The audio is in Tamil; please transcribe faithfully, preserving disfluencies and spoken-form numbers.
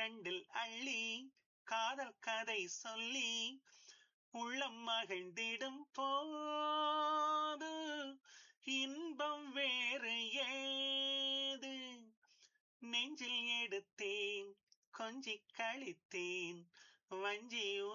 கண்ணிரண்டில் அள்ளி காதல் கதை சொல்லி உள்ளம் மகிழ்ந்திடும் போது இன்பம் வேறு ஏது நெஞ்சில் எடுத்தேன் கொஞ்சி கழித்தேன் வஞ்சி